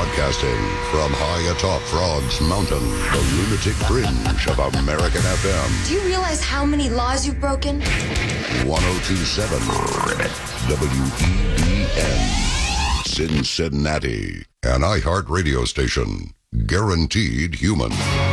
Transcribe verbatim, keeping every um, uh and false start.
Broadcasting from high atop Frogs Mountain, the lunatic fringe of American F M. Do you realize how many laws you've broken? one oh two point seven W E B N, Cincinnati, an iHeart radio station, guaranteed human.